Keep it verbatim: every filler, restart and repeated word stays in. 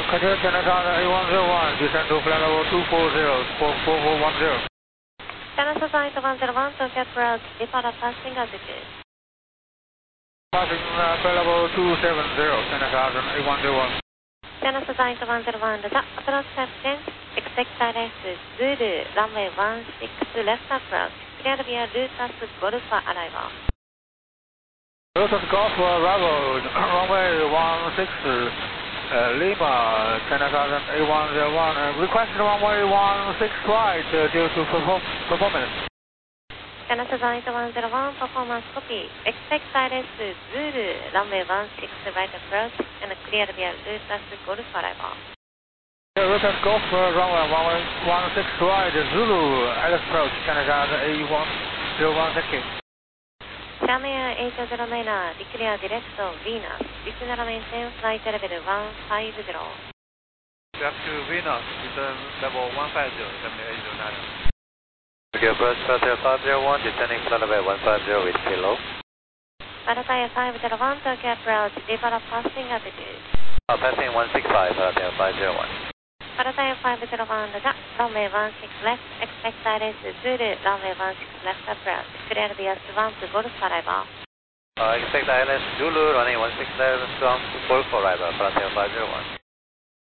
Qatar China Southern A one zero one, descend to flight level two four zero, four four one zero. China Southern one zero one, Tokyo approach, depart passing altitude. Passing uh, flight level two seven zero, China Southern A one zero one. China Southern one zero one, the approach type change, expect direct Zulu, runway one six left approach, clear via Lotus Golf for arrival. Lotus Golf arrival, runway one six, uh, Lima, China Southern A one zero one, uh, requested runway one six right uh, due to perform performance. China Southern one zero one, performance copy. Expect direct Zulu, runway one six right approach, and clear via Lotus Golf for arrival. Lotus Golf runway one six right, Zulu, approach, China Southern A one zero one, thank you. China eight zero nine, declare direct Venus, descend maintain flight level one five zero. Back to Venus, descend level one five zero, China eight zero nine. Okay, approach Pattaya five zero one, descending flight level one five zero with kilo. Pattaya five zero one, Tokyo approach, depart passing altitude. Uh, passing one six five, Pattaya five zero one. Pattaya five zero one, runway one six left, expect direct Zulu, runway one six left approach, clear via Swamp Golf arrival. Uh, expect I L S Zulu, running one six left, Swamp Golf arrival, Pattaya five zero one.